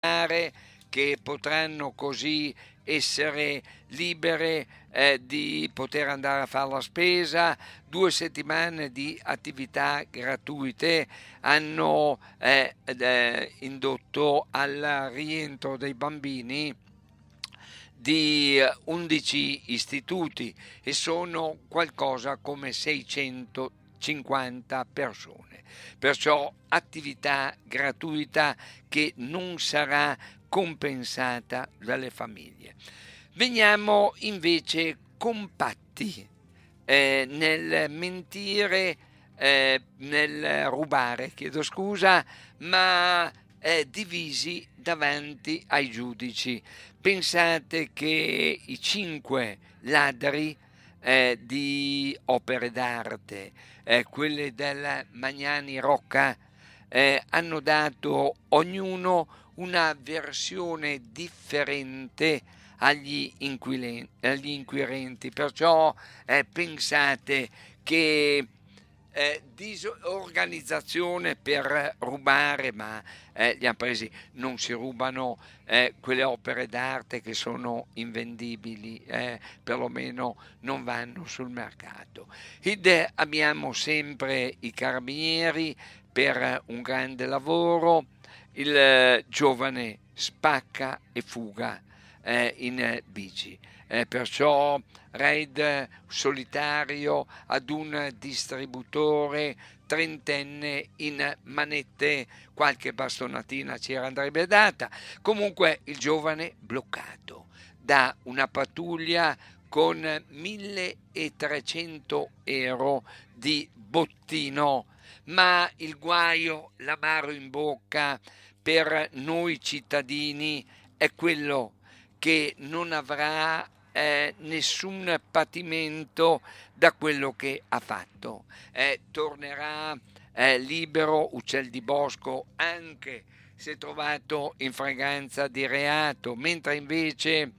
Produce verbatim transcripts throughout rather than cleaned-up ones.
che potranno così essere libere eh, di poter andare a fare la spesa. Due settimane di attività gratuite hanno eh, eh, indotto al rientro dei bambini di undici istituti e sono qualcosa come seicentocinquanta persone. Perciò attività gratuita che non sarà compensata dalle famiglie. Veniamo invece compatti eh, nel mentire, eh, nel rubare, chiedo scusa, ma eh, divisi davanti ai giudici. Pensate che i cinque ladri eh, di opere d'arte, eh, quelle della Magnani Rocca, eh, hanno dato ognuno una versione differente agli, inquilen- agli inquirenti. Perciò eh, pensate che eh, disorganizzazione per rubare, ma eh, li hanno presi, non si rubano eh, quelle opere d'arte che sono invendibili, eh, perlomeno non vanno sul mercato. Id abbiamo sempre i carabinieri per un grande lavoro, il eh, giovane spacca e fuga eh, in eh, bici. Eh, perciò raid solitario ad un distributore trentenne in manette, qualche bastonatina ci andrebbe data. Comunque il giovane bloccato da una pattuglia con milletrecento euro di bottino, ma il guaio, l'amaro in bocca per noi cittadini è quello che non avrà eh, nessun patimento da quello che ha fatto. Eh, tornerà eh, libero, uccel di bosco, anche se trovato in fragranza di reato, mentre invece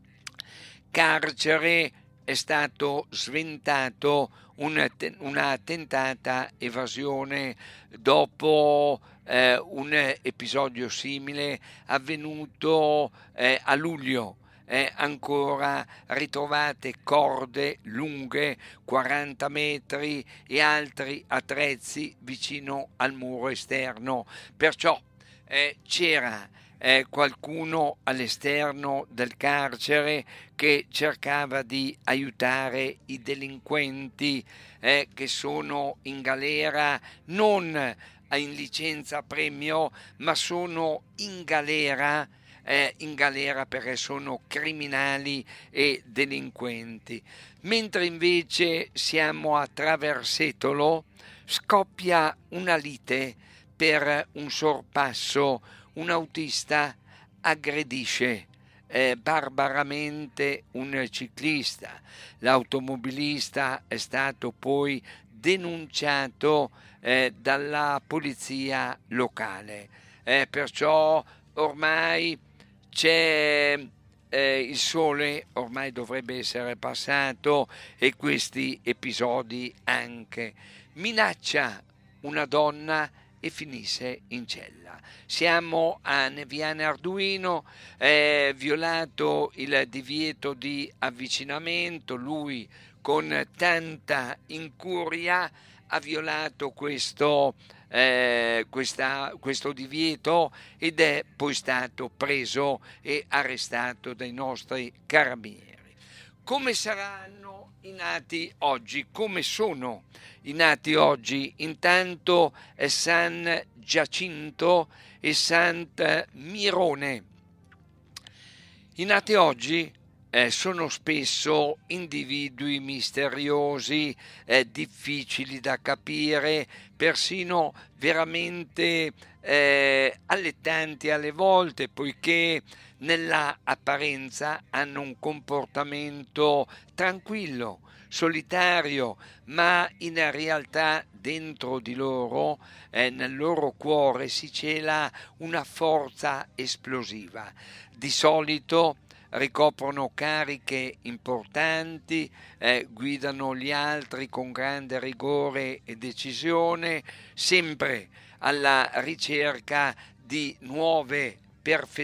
carcere è stato sventato una, una tentata evasione dopo eh, un episodio simile avvenuto eh, a luglio. Eh, ancora ritrovate corde lunghe quaranta metri e altri attrezzi vicino al muro esterno. Perciò eh, c'era eh, qualcuno all'esterno del carcere che cercava di aiutare i delinquenti eh, che sono in galera, non in licenza premio, ma sono in galera, eh, in galera perché sono criminali e delinquenti. Mentre invece siamo a Traversetolo, scoppia una lite per un sorpasso, un autista aggredisce eh, barbaramente un ciclista. L'automobilista è stato poi denunciato eh, dalla polizia locale. Eh, perciò ormai c'è eh, il sole, ormai dovrebbe essere passato e questi episodi anche. Minaccia una donna e finisse in cella. Siamo a Neviane Arduino, è violato il divieto di avvicinamento, lui con tanta incuria ha violato questo, eh, questa, questo divieto ed è poi stato preso e arrestato dai nostri carabinieri. Come saranno i nati oggi? Come sono i nati oggi? Intanto è San Giacinto e Sant Mirone. I nati oggi eh, sono spesso individui misteriosi, eh, difficili da capire, persino veramente eh, allettanti alle volte, poiché nella apparenza hanno un comportamento tranquillo, solitario, ma in realtà dentro di loro, eh, nel loro cuore, si cela una forza esplosiva. Di solito ricoprono cariche importanti, eh, guidano gli altri con grande rigore e decisione, sempre alla ricerca di nuove perfezionare